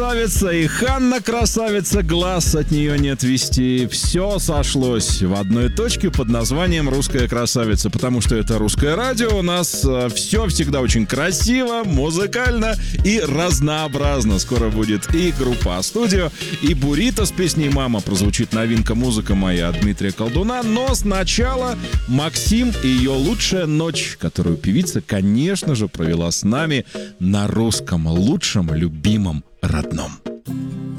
Красавица и Ханна красавица, глаз от нее не отвести. Все сошлось в одной точке под названием «Русская красавица», потому что это русское радио, у нас все всегда очень красиво, музыкально и разнообразно. Скоро будет и группа «А-студио», и «Бурито» с песней «Мама», прозвучит новинка «Музыка моя» от Дмитрия Колдуна, но сначала Максим и ее «Лучшая ночь», которую певица, конечно же, провела с нами на русском, лучшем, любимом, родном.